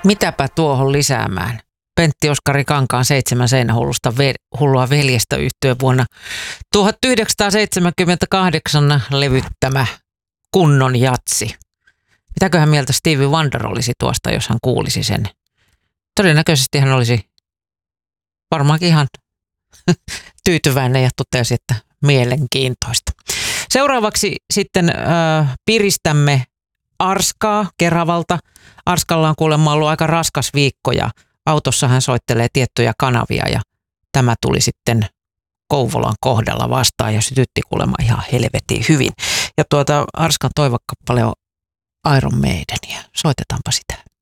Mitäpä tuohon lisäämään? Pentti Oskari Kankaan 7 seinähullusta hullua veljestä yhtyeen vuonna 1978 levyttämä kunnon jatsi. Mitäköhän mieltä Stevie Wonder olisi tuosta, jos hän kuulisi sen? Todennäköisesti hän olisi varmaankin ihan tyytyväinen ja totesi, että mielenkiintoista. Seuraavaksi sitten piristämme Arskaa Keravalta. Arskalla on kuulemma ollut aika raskas viikko ja autossa hän soittelee tiettyjä kanavia ja tämä tuli sitten Kouvolan kohdalla vastaan ja sytytti kuulemma ihan helvetin hyvin. Ja Arskan toivokappale on Iron Maidenia. Soitetaanpa sitä.